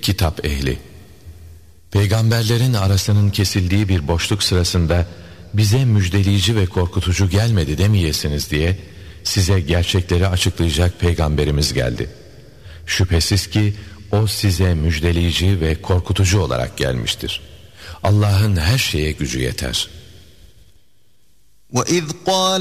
kitap ehli! Peygamberlerin arasının kesildiği bir boşluk sırasında bize müjdeleyici ve korkutucu gelmedi demeyesiniz diye size gerçekleri açıklayacak peygamberimiz geldi. Şüphesiz ki o size müjdeleyici ve korkutucu olarak gelmiştir. Allah'ın her şeye gücü yeter. وَإِذْ قَالَ